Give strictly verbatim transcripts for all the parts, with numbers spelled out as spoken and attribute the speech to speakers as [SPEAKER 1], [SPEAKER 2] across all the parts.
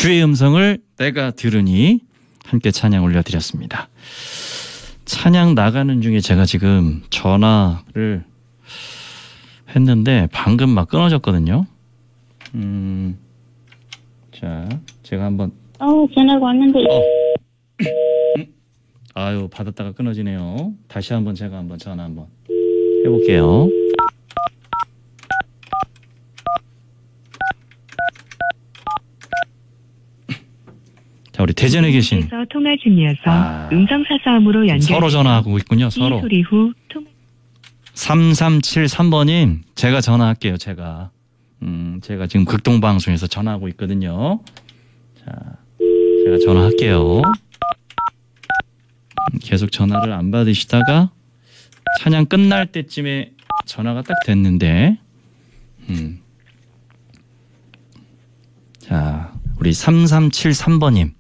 [SPEAKER 1] 주의 음성을 내가 들으니 함께 찬양 올려드렸습니다. 찬양 나가는 중에 제가 지금 전화를 했는데 방금 막 끊어졌거든요. 음, 자, 제가 한번.
[SPEAKER 2] 어, 전화가 왔는데.
[SPEAKER 1] 어. 아유, 받았다가 끊어지네요. 다시 한번 제가 한번 전화 한번 해볼게요. 자, 우리 대전에 계신
[SPEAKER 3] 통화 중이어서
[SPEAKER 1] 아,
[SPEAKER 3] 음성 사서함으로 연결.
[SPEAKER 1] 서로 전화하고 있군요. 서로.
[SPEAKER 3] 이 소리 후 통.
[SPEAKER 1] 삼삼칠삼 번님, 제가 전화할게요. 제가 음, 제가 지금 극동방송에서 전화하고 있거든요. 자, 제가 전화할게요. 계속 전화를 안 받으시다가 찬양 끝날 때쯤에 전화가 딱 됐는데, 음. 자, 우리 삼삼칠삼 번님.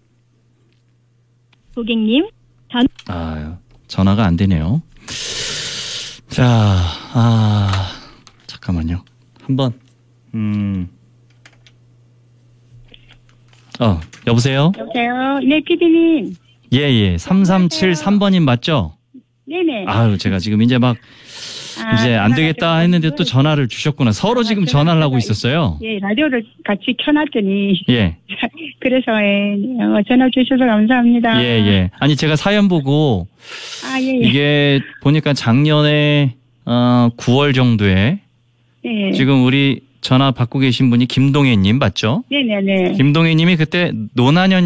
[SPEAKER 2] 고객님, 전.
[SPEAKER 1] 아, 전화가 안 되네요. 자, 아, 잠깐만요. 한번, 음, 어, 여보세요?
[SPEAKER 2] 여보세요? 네, 피디님.
[SPEAKER 1] 예, 예. 삼삼칠삼 번님 맞죠?
[SPEAKER 2] 네네.
[SPEAKER 1] 아유, 제가 지금 이제 막,
[SPEAKER 2] 아,
[SPEAKER 1] 이제 안 되겠다 했는데 또
[SPEAKER 2] 그-
[SPEAKER 1] 전화를 주셨구나. 서로
[SPEAKER 2] 아,
[SPEAKER 1] 지금
[SPEAKER 2] 전화-
[SPEAKER 1] 전화를 하고
[SPEAKER 2] 전화-
[SPEAKER 1] 있었어요.
[SPEAKER 2] 예, 라디오를 같이 켜놨더니.
[SPEAKER 1] 예,
[SPEAKER 2] 그래서, 예, 어, 전화 주셔서 감사합니다.
[SPEAKER 1] 예, 예. 아니, 제가 사연 보고,
[SPEAKER 2] 아, 예, 예.
[SPEAKER 1] 이게 보니까 작년에, 어, 구월 정도에,
[SPEAKER 2] 예.
[SPEAKER 1] 지금 우리 전화 받고 계신 분이 김동혜님 맞죠?
[SPEAKER 2] 네네네.
[SPEAKER 1] 김동혜님이 그때 노난현